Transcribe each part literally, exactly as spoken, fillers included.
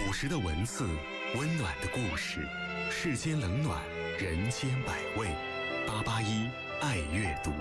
朴实的文字，温暖的故事，世间冷暖，人间百味。八八一爱阅读。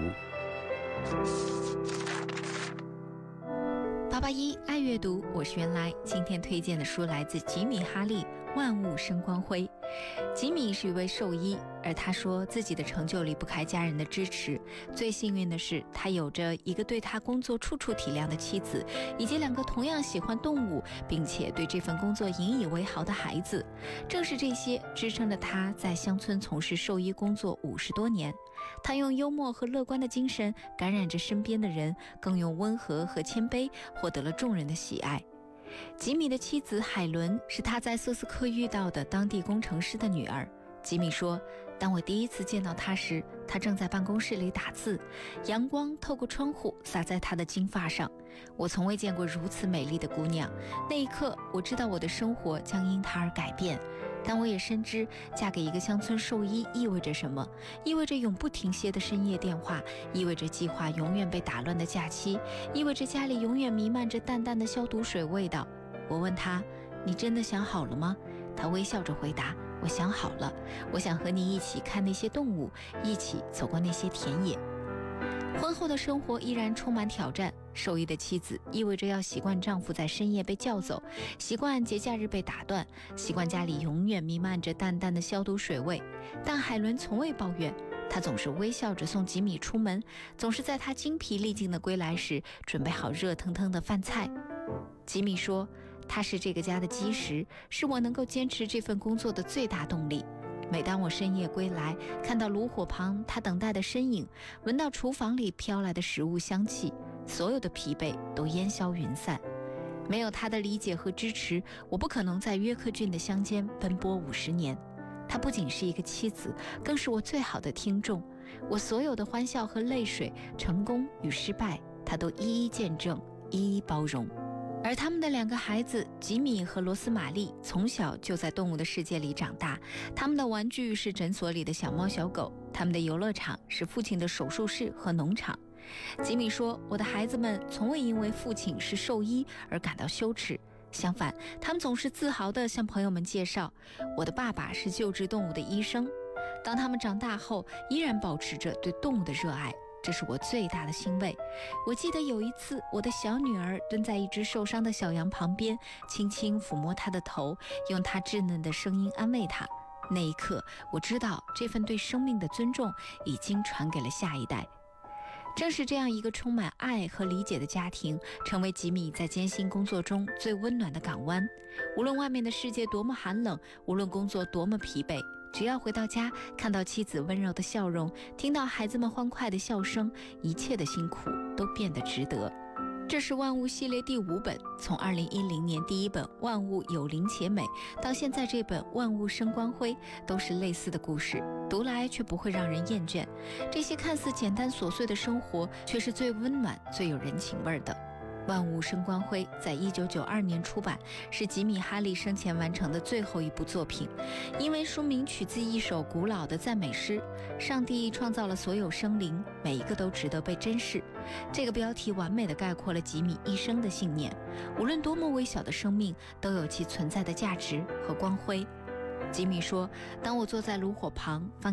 八八一爱阅读，我是原来。今天推荐的书来自吉米·哈利，《万物生光辉》。吉米是一位兽医，而他说自己的成就离不开家人的支持。最幸运的是，他有着一个对他工作处处体谅的妻子，以及两个同样喜欢动物，并且对这份工作引以为豪的孩子。正是这些支撑着他在乡村从事兽医工作五十多年。他用幽默和乐观的精神感染着身边的人，更用温和和谦卑获得了众人的喜爱。吉米的妻子海伦是他在瑟斯克遇到的当地工程师的女儿。吉米说，当我第一次见到她时，她正在办公室里打字，阳光透过窗户洒在她的金发上。我从未见过如此美丽的姑娘，那一刻我知道我的生活将因她而改变。但我也深知嫁给一个乡村兽医意味着什么，意味着永不停歇的深夜电话，意味着计划永远被打乱的假期，意味着家里永远弥漫着淡淡的消毒水味道。我问他，你真的想好了吗？他微笑着回答，我想好了，我想和你一起看那些动物，一起走过那些田野。婚后的生活依然充满挑战，兽医的妻子意味着要习惯丈夫在深夜被叫走，习惯节假日被打断，习惯家里永远弥漫着淡淡的消毒水味。但海伦从未抱怨，她总是微笑着送吉米出门，总是在他精疲力尽的归来时准备好热腾腾的饭菜。吉米说，他是这个家的基石，是我能够坚持这份工作的最大动力。每当我深夜归来，看到炉火旁他等待的身影，闻到厨房里飘来的食物香气，所有的疲惫都烟消云散。没有他的理解和支持，我不可能在约克郡的乡间奔波五十年。他不仅是一个妻子，更是我最好的听众。我所有的欢笑和泪水，成功与失败，他都一一见证，一一包容。而他们的两个孩子吉米和罗斯玛丽从小就在动物的世界里长大，他们的玩具是诊所里的小猫小狗，他们的游乐场是父亲的手术室和农场。吉米说，我的孩子们从未因为父亲是兽医而感到羞耻，相反，他们总是自豪地向朋友们介绍，我的爸爸是救治动物的医生。当他们长大后，依然保持着对动物的热爱，这是我最大的欣慰。我记得有一次，我的小女儿蹲在一只受伤的小羊旁边，轻轻抚摸它的头，用她稚嫩的声音安慰它。那一刻，我知道这份对生命的尊重已经传给了下一代。正是这样一个充满爱和理解的家庭，成为吉米在艰辛工作中最温暖的港湾。无论外面的世界多么寒冷，无论工作多么疲惫，只要回到家，看到妻子温柔的笑容，听到孩子们欢快的笑声，一切的辛苦都变得值得。这是万物系列第五本，从二零一零年第一本《万物有灵且美》到现在这本《万物生光辉》，都是类似的故事，读来却不会让人厌倦。这些看似简单琐碎的生活，却是最温暖、最有人情味的。万物生光辉在一九九二年出版，是吉米·哈利生前完成的最后一部作品。因为书名取自一首古老的赞美诗，上帝创造了所有生灵，每一个都值得被珍视。这个标题完美地概括了吉米一生的信念，无论多么微小的生命，都有其存在的价值和光辉。吉米说，当我坐在炉火旁，放